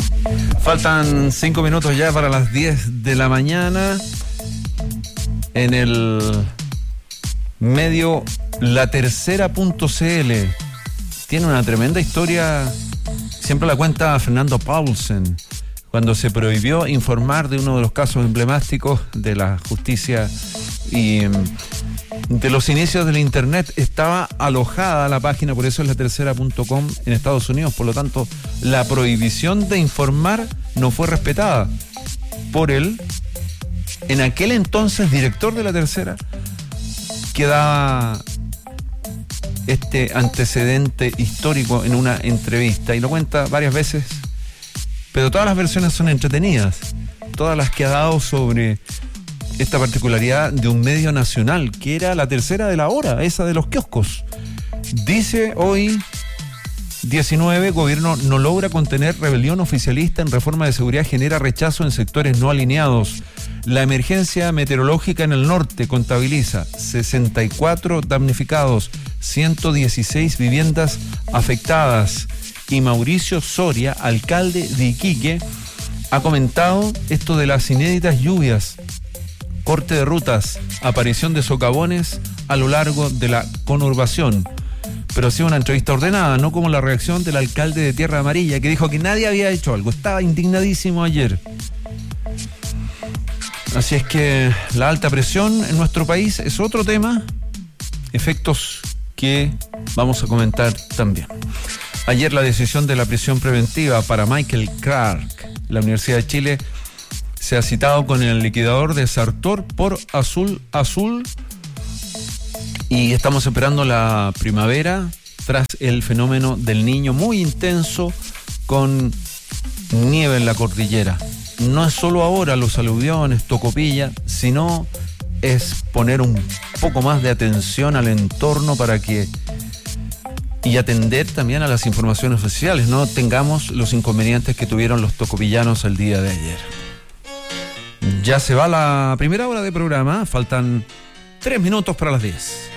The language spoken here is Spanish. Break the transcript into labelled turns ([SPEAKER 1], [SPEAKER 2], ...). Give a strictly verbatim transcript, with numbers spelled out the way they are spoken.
[SPEAKER 1] Faltan cinco minutos ya para las diez de la mañana. En el medio La Tercera punto c l tiene una tremenda historia, siempre la cuenta Fernando Paulsen, cuando se prohibió informar de uno de los casos emblemáticos de la justicia y de los inicios del internet. Estaba alojada la página, por eso es la tercera punto com en Estados Unidos, por lo tanto la prohibición de informar no fue respetada por él, en aquel entonces director de La Tercera, que daba este antecedente histórico en una entrevista, y lo cuenta varias veces, pero todas las versiones son entretenidas, todas las que ha dado sobre esta particularidad de un medio nacional, que era La Tercera de la hora, esa de los kioscos. Dice hoy diecinueve, gobierno no logra contener rebelión oficialista en reforma de seguridad, genera rechazo en sectores no alineados. La emergencia meteorológica en el norte contabiliza sesenta y cuatro damnificados, ciento dieciséis viviendas afectadas. Y Mauricio Soria, alcalde de Iquique, ha comentado esto de las inéditas lluvias, corte de rutas, aparición de socavones a lo largo de la conurbación. Pero ha sido una entrevista ordenada, no como la reacción del alcalde de Tierra Amarilla, que dijo que nadie había hecho algo, estaba indignadísimo ayer. Así es que la alta presión en nuestro país es otro tema, efectos que vamos a comentar también. Ayer la decisión de la prisión preventiva para Michael Clark, la Universidad de Chile, se ha citado con el liquidador de Sartor por Azul Azul, y estamos esperando la primavera tras el fenómeno del Niño muy intenso con nieve en la cordillera. No es solo ahora los aluviones, Tocopilla, sino es poner un poco más de atención al entorno para que, y atender también a las informaciones oficiales, no tengamos los inconvenientes que tuvieron los tocopillanos el día de ayer. Ya se va la primera hora de programa, faltan tres minutos para las diez.